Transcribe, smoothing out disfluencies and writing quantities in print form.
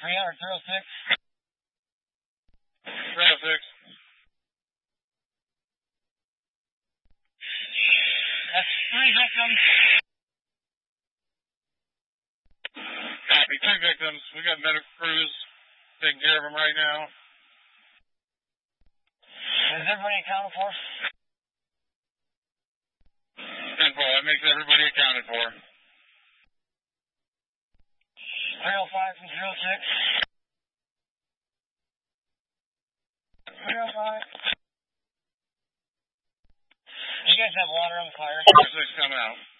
300, 306. 306. That's 3 victims. Copy, 2 victims. We got medical crews taking care of them right now. Is everybody accounted for? 10-4, that makes everybody accounted for. 305 and 306. 305. You guys have water on the fire? 306 coming out.